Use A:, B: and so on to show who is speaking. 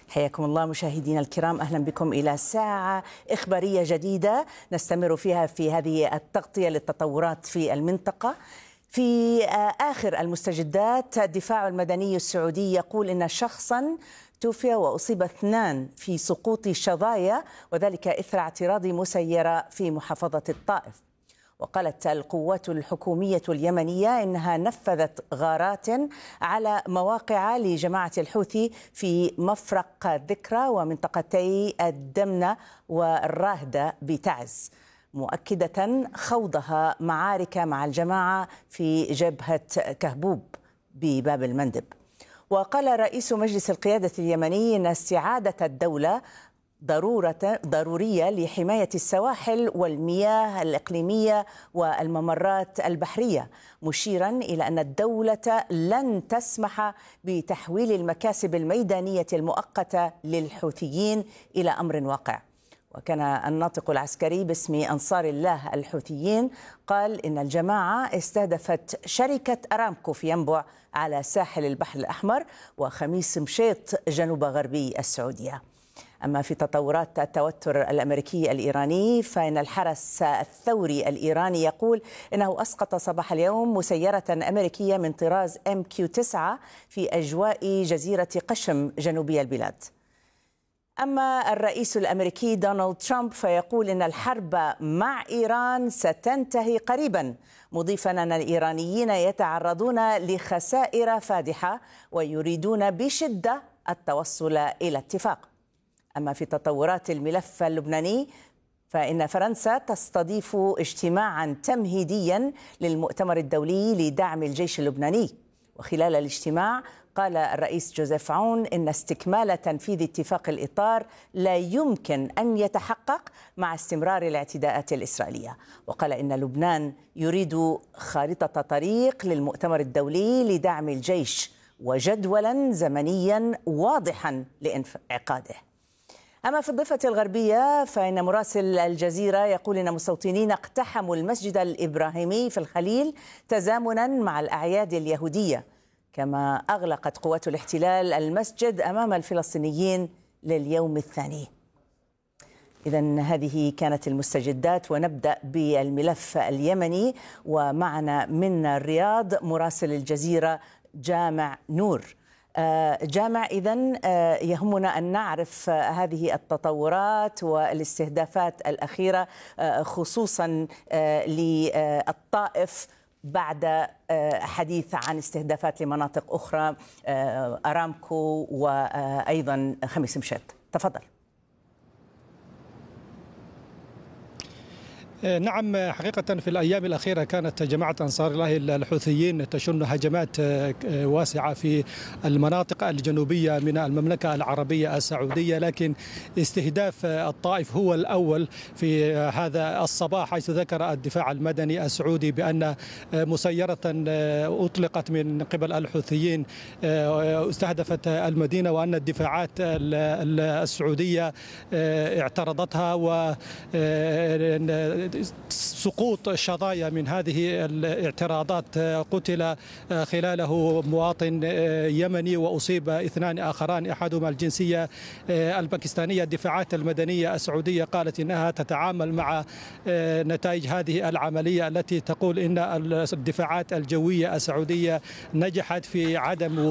A: حياكم الله مشاهدينا الكرام، أهلا بكم إلى ساعة إخبارية جديدة نستمر فيها في هذه التغطية للتطورات في المنطقة. في آخر المستجدات، الدفاع المدني السعودي يقول إن شخصا توفي وأصيب 2 في سقوط شظايا، وذلك إثر اعتراض مسيرة في محافظة الطائف. وقالت القوات الحكومية اليمنية إنها نفذت غارات على مواقع لجماعة الحوثي في مفرق ذكرى ومنطقتي الدمنة والراهدة بتعز، مؤكدة خوضها معارك مع الجماعة في جبهة كهبوب بباب المندب. وقال رئيس مجلس القيادة اليمني إن استعادة الدولة ضرورية لحماية السواحل والمياه الإقليمية والممرات البحرية، مشيرا إلى أن الدولة لن تسمح بتحويل المكاسب الميدانية المؤقتة للحوثيين إلى أمر واقع. وكان الناطق العسكري باسم أنصار الله الحوثيين قال إن الجماعة استهدفت شركة أرامكو في ينبع على ساحل البحر الأحمر وخميس مشيط جنوب غربي السعودية. أما في تطورات التوتر الأمريكي الإيراني، فإن الحرس الثوري الإيراني يقول إنه أسقط صباح اليوم مسيرة أمريكية من طراز MQ-9 في أجواء جزيرة قشم جنوبي البلاد. أما الرئيس الأمريكي دونالد ترامب فيقول إن الحرب مع إيران ستنتهي قريبا، مضيفا أن الإيرانيين يتعرضون لخسائر فادحة ويريدون بشدة التوصل إلى اتفاق. أما في تطورات الملف اللبناني، فإن فرنسا تستضيف اجتماعا تمهيديا للمؤتمر الدولي لدعم الجيش اللبناني. وخلال الاجتماع قال الرئيس جوزيف عون إن استكمال تنفيذ اتفاق الإطار لا يمكن أن يتحقق مع استمرار الاعتداءات الإسرائيلية. وقال إن لبنان يريد خارطة طريق للمؤتمر الدولي لدعم الجيش وجدولا زمنيا واضحا لانعقاده. أما في الضفة الغربية، فإن مراسل الجزيرة يقول إن مستوطنين اقتحموا المسجد الإبراهيمي في الخليل تزامنا مع الأعياد اليهودية، كما أغلقت قوات الاحتلال المسجد أمام الفلسطينيين لليوم الثاني. إذن هذه كانت المستجدات، ونبدأ بالملف اليمني. ومعنا من الرياض مراسل الجزيرة جامع نور. جامع، إذن يهمنا أن نعرف هذه التطورات والاستهدافات الأخيرة خصوصا للطائف بعد حديث عن استهدافات لمناطق أخرى، أرامكو وأيضا خميس مشيط. تفضل.
B: نعم، حقيقة في الأيام الأخيرة كانت جماعة أنصار الله الحوثيين تشن هجمات واسعة في المناطق الجنوبية من المملكة العربية السعودية، لكن استهداف الطائف هو الأول في هذا الصباح، حيث ذكر الدفاع المدني السعودي بأن مسيرة أطلقت من قبل الحوثيين استهدفت المدينة، وأن الدفاعات السعودية اعترضتها، و سقوط شظايا من هذه الاعتراضات. قتل خلاله مواطن يمني وأصيب 2 آخران، أحدهما الجنسية الباكستانية. الدفاعات المدنية السعودية قالت إنها تتعامل مع نتائج هذه العملية التي تقول إن الدفاعات الجوية السعودية نجحت في عدم